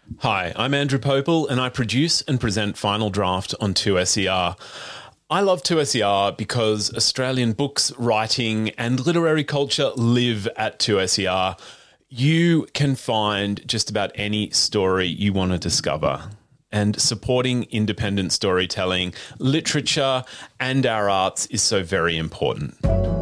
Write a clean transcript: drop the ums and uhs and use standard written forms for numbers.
Hi, I'm Andrew Popel and I produce and present Final Draft on 2SER. I love 2SER because Australian books, writing and literary culture live at 2SER. You can find just about any story you want to discover. And supporting independent storytelling, literature and our arts is so very important.